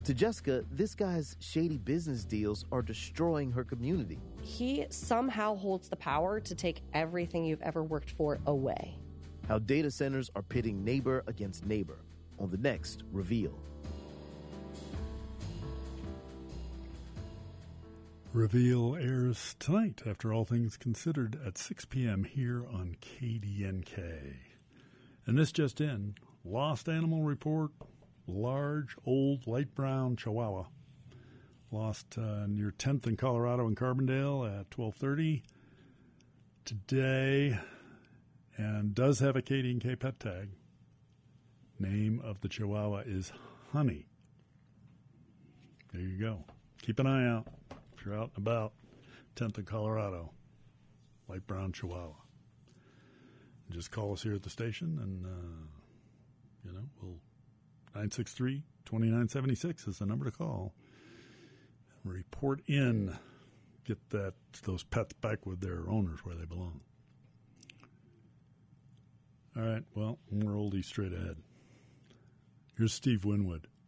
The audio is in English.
To Jessica, this guy's shady business deals are destroying her community. He somehow holds the power to take everything you've ever worked for away. How data centers are pitting neighbor against neighbor on the next Reveal. Reveal airs tonight, after all things considered, at 6 p.m. here on KDNK. And this just in, lost animal report, large, old, light brown Chihuahua. Lost near 10th and Colorado in Carbondale at 12:30 today, and does have a KDNK pet tag. Name of the Chihuahua is Honey. There you go. Keep an eye out if you're out and about. 10th and Colorado, light brown Chihuahua. Just call us here at the station, and we'll 963-2976 is the number to call. Report in. Get those pets back with their owners where they belong. All right, well, more oldies straight ahead. Here's Steve Winwood.